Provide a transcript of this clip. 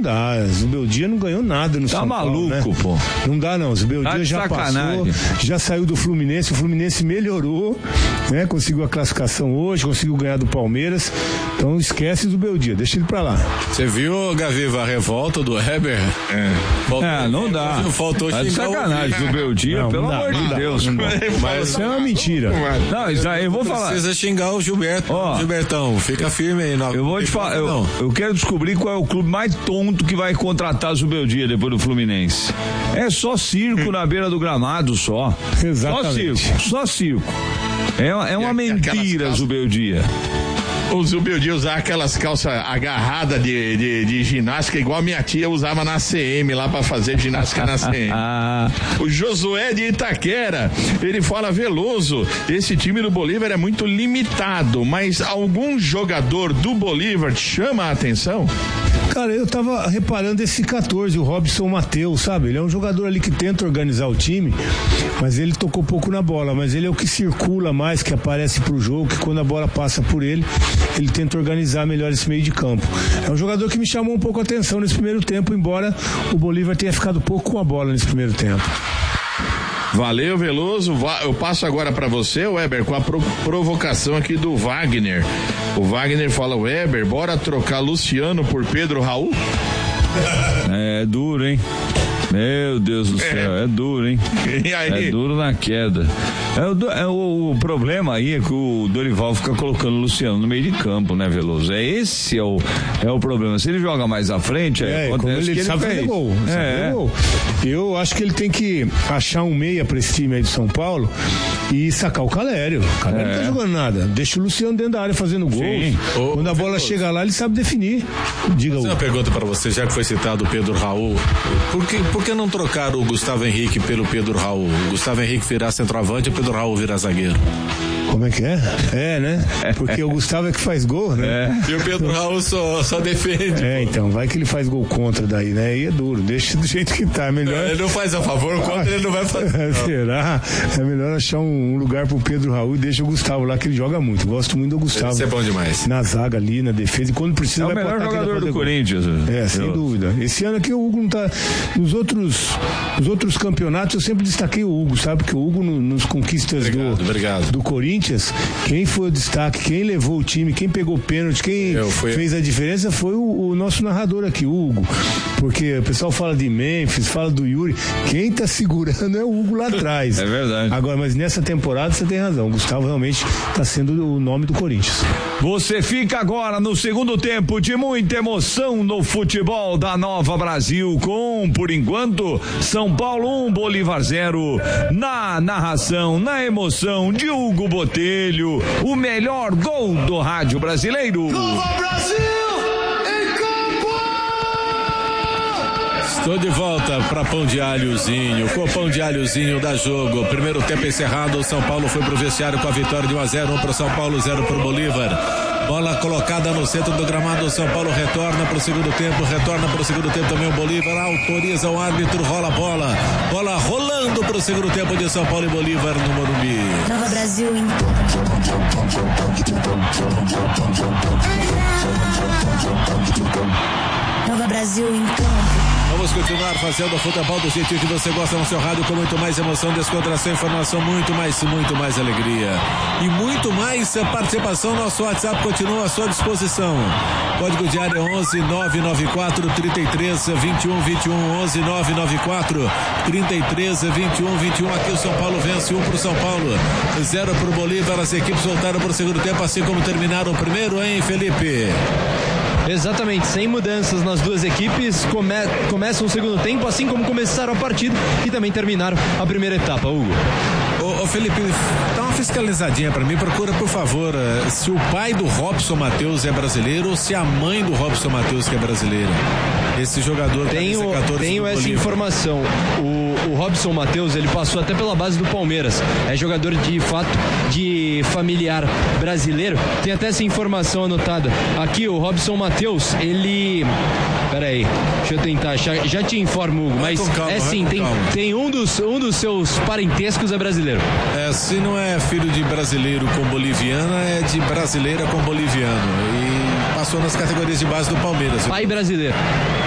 dá. Zubeldia não ganhou nada no São Paulo, né? Pô. Não dá não, Zubeldia já passou, já saiu do Fluminense, o Fluminense melhorou, né? Conseguiu a classificação hoje, conseguiu ganhar do Palmeiras, então esquece Zubeldia, deixa ele pra lá. Você viu, Gaviva, a revolta do Heber? Não dá. Faltou de sacanagem, Zubeldia, pelo amor de Deus. Mas isso é uma mentira. Não, eu vou falar. Precisa xingar o Gilberto. Gilbertão, fica firme aí. Eu vou te falar, eu quero descobrir qual é o clube mais tonto que vai contratar Zubeldia depois do Fluminense. É só circo na beira do gramado só. Exatamente. Só circo. É uma mentira, Zubeldia. O Zubeldia usar aquelas calças agarradas de ginástica igual a minha tia usava na CM lá pra fazer ginástica na CM. O Josué de Itaquera, ele fala: Veloso, esse time do Bolívar é muito limitado, mas algum jogador do Bolívar te chama a atenção? Cara, eu tava reparando esse 14, o Robson Mateus, sabe? Ele é um jogador ali que tenta organizar o time, mas ele tocou pouco na bola, mas ele é o que circula mais, que aparece pro jogo, que quando a bola passa por ele tenta organizar melhor esse meio de campo. É um jogador que me chamou um pouco a atenção nesse primeiro tempo, embora o Bolívar tenha ficado pouco com a bola nesse primeiro tempo. Valeu, Veloso. Eu passo agora pra você, Weber, com a provocação aqui do Wagner. O Wagner fala: Weber, bora trocar Luciano por Pedro Raul? É duro, hein? Meu Deus do céu, é duro, hein? E aí? É duro na queda. O problema aí é que o Dorival fica colocando o Luciano no meio de campo, né, Veloso? Esse é o problema. Se ele joga mais à frente, acontece ele sabe fazer gol. Eu acho que ele tem que achar um meia pra esse time aí de São Paulo e sacar o Calério. O Calério não tá jogando nada. Deixa o Luciano dentro da área fazendo gol. Quando a bola chega lá, ele sabe definir. Diga. Uma pergunta pra você, já que foi citado o Pedro Raul. Por que não trocar o Gustavo Henrique pelo Pedro Raul? O Gustavo Henrique virar centroavante e o Pedro Raul virar zagueiro. Como é que é? Né? Porque o Gustavo é que faz gol, né? E o Pedro Raul só defende. Então, vai que ele faz gol contra daí, né? E é duro, deixa do jeito que tá, é melhor. Ele não faz a favor, contra ele não vai fazer. Será? É melhor achar um lugar pro Pedro Raul e deixa o Gustavo lá, que ele joga muito. Gosto muito do Gustavo. Isso é bom demais. Na zaga ali, na defesa, e quando precisa vai pro ataque. É o melhor jogador do Corinthians. Sem dúvida. Esse ano aqui o Hugo não tá... Nos outros campeonatos eu sempre destaquei o Hugo, sabe? Porque o Hugo nos conquistas do Corinthians, quem foi o destaque, quem levou o time, quem pegou pênalti, quem fez a diferença foi o nosso narrador aqui, o Hugo. Porque o pessoal fala de Memphis, fala do Yuri, quem tá segurando é o Hugo lá atrás. É verdade. Agora, mas nessa temporada você tem razão, o Gustavo realmente tá sendo o nome do Corinthians. Você fica agora no segundo tempo de muita emoção no futebol da Nova Brasil com, por enquanto, São Paulo 1, Bolívar 0, na narração, na emoção de Hugo Botelho, o melhor gol do rádio brasileiro. Nova Brasil! Estou de volta para Pão de Alhozinho. Com Pão de Alhozinho dá jogo. Primeiro tempo encerrado, o São Paulo foi pro vestiário com a vitória de 1-0, 1 pro São Paulo, 0 pro Bolívar. Bola colocada no centro do gramado, o São Paulo retorna pro segundo tempo também o Bolívar, autoriza o árbitro, rola a bola rolando pro segundo tempo de São Paulo e Bolívar no Morumbi. Nova Brasil Nova Brasil em campo. Vamos continuar fazendo o futebol do jeitinho que você gosta no seu rádio, com muito mais emoção, descontração, informação, muito mais alegria e muito mais participação. Nosso WhatsApp continua à sua disposição. Código de área 11 994 33 21 21 11 994 33 21 21. Aqui o São Paulo vence 1 pro São Paulo, 0 pro Bolívar. As equipes voltaram pro segundo tempo, assim como terminaram o primeiro, hein, Felipe? Exatamente, sem mudanças nas duas equipes, começam o segundo tempo, assim como começaram a partida e também terminaram a primeira etapa, Hugo. Ô Felipe, dá uma fiscalizadinha pra mim, procura por favor se o pai do Robson Mateus é brasileiro ou se a mãe do Robson Mateus que é brasileira. Esse jogador tenho essa informação. O Robson Mateus, ele passou até pela base do Palmeiras, é jogador de fato de familiar brasileiro. Tem até essa informação anotada aqui. O Robson Mateus, ele... Peraí, deixa eu tentar, já te informo, Hugo, mas tem um dos seus parentescos é brasileiro. Se não é filho de brasileiro com boliviana, é de brasileira com boliviano. E passou nas categorias de base do Palmeiras. Pai brasileiro.